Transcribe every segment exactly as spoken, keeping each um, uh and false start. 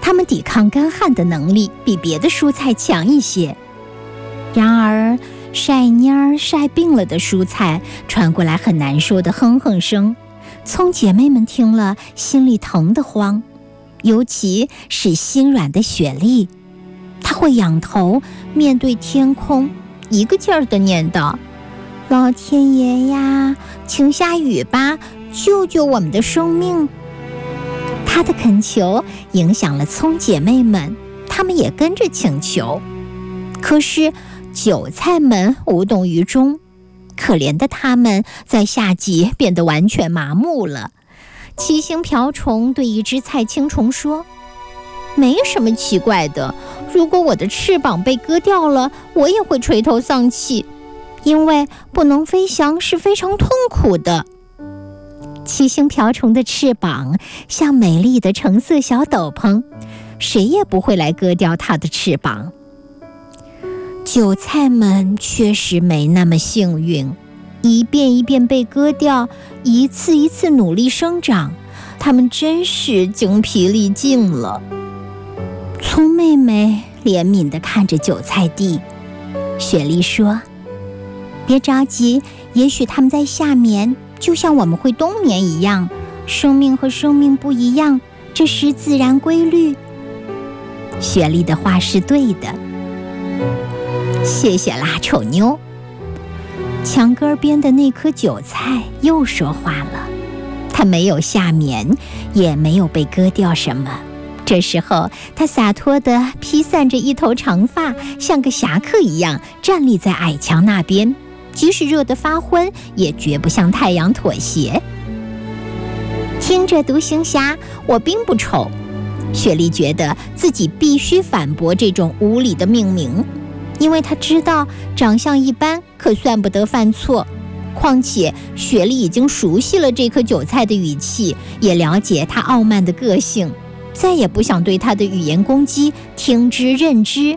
它们抵抗干旱的能力比别的蔬菜强一些。然而晒蔫儿晒病了的蔬菜传过来很难受的哼哼声，葱姐妹们听了心里疼得慌，尤其是心软的雪莉，她会仰头面对天空，一个劲儿地念叨：老天爷呀，请下雨吧，救救我们的生命。她的恳求影响了葱姐妹们，她们也跟着请求。可是韭菜们无动于衷，可怜的他们在夏季变得完全麻木了。七星瓢虫对一只菜青虫说：没什么奇怪的，如果我的翅膀被割掉了，我也会垂头丧气，因为不能飞翔是非常痛苦的。七星瓢虫的翅膀像美丽的橙色小斗篷，谁也不会来割掉它的翅膀。韭菜们确实没那么幸运，一遍一遍被割掉，一次一次努力生长，它们真是精疲力尽了。葱妹妹怜悯地看着韭菜地，雪莉说：别着急，也许它们在夏眠，就像我们会冬眠一样，生命和生命不一样，这是自然规律。雪莉的话是对的。谢谢啦，丑妞。墙根边的那颗韭菜又说话了，它没有夏眠，也没有被割掉什么。这时候它洒脱地披散着一头长发，像个侠客一样站立在矮墙那边，即使热得发昏，也绝不向太阳妥协。听着，独行侠，我并不丑。雪莉觉得自己必须反驳这种无理的命名，因为她知道长相一般可算不得犯错。况且雪莉已经熟悉了这颗韭菜的语气，也了解她傲慢的个性，再也不想对她的语言攻击听之任之。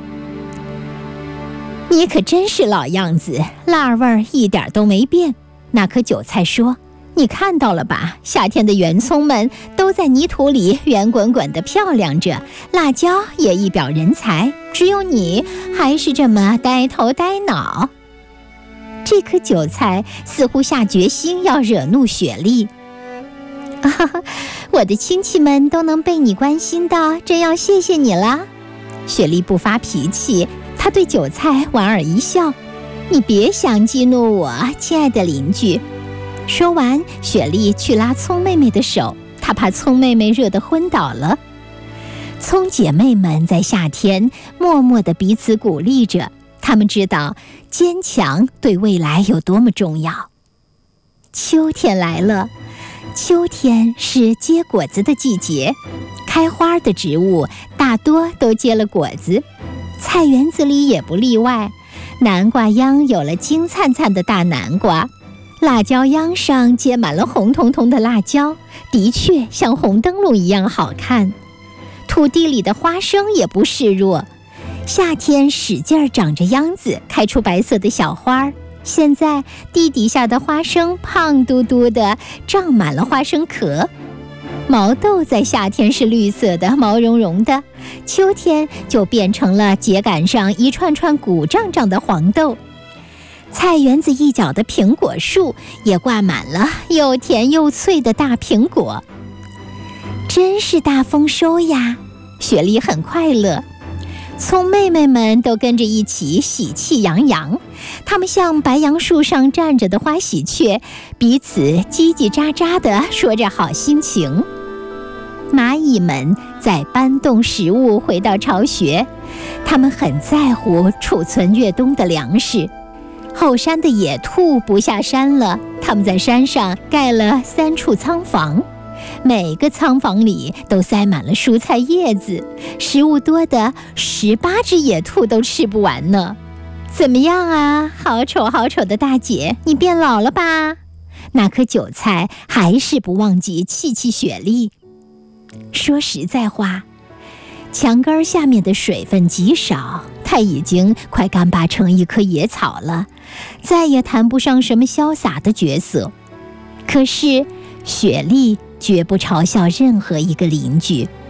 你可真是老样子，辣味儿一点都没变。那颗韭菜说：你看到了吧，夏天的圆葱们都在泥土里圆滚滚地漂亮着，辣椒也一表人才，只有你还是这么呆头呆脑。这颗韭菜似乎下决心要惹怒雪莉。啊，我的亲戚们都能被你关心到，真要谢谢你了。雪莉不发脾气，她对韭菜莞尔一笑：你别想激怒我，亲爱的邻居。说完，雪莉去拉葱妹妹的手，她怕葱妹妹热得昏倒了。葱姐妹们在夏天默默地彼此鼓励着，她们知道坚强对未来有多么重要。秋天来了，秋天是结果子的季节，开花的植物大多都结了果子，菜园子里也不例外。南瓜秧有了金灿灿的大南瓜，辣椒秧上结满了红彤彤的辣椒，的确像红灯笼一样好看。土地里的花生也不示弱，夏天使劲儿长着秧子，开出白色的小花。现在地底下的花生胖嘟嘟的，长满了花生壳。毛豆在夏天是绿色的，毛茸茸的，秋天就变成了秸秆上一串串鼓胀胀的黄豆。菜园子一角的苹果树也挂满了又甜又脆的大苹果。真是大丰收呀！雪莉很快乐，葱妹妹们都跟着一起喜气洋洋，她们像白杨树上站着的花喜鹊，彼此叽叽喳喳地说着好心情。蚂蚁们在搬动食物回到巢穴，它们很在乎储存越冬的粮食。后山的野兔不下山了，它们在山上盖了三处仓房，每个仓房里都塞满了蔬菜叶子，食物多的十八只野兔都吃不完呢。怎么样啊，好丑好丑的大姐，你变老了吧？那颗韭菜还是不忘记气气雪莉。说实在话，墙根下面的水分极少，它已经快干巴成一棵野草了，再也谈不上什么潇洒的角色。可是雪莉绝不嘲笑任何一个邻居，